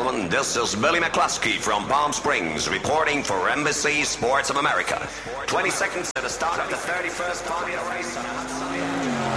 gentlemen, this is Billy McCluskey from Palm Springs reporting for NBC Sports of America. 20 seconds to the start of the 31st Formula race on a hot Sunday.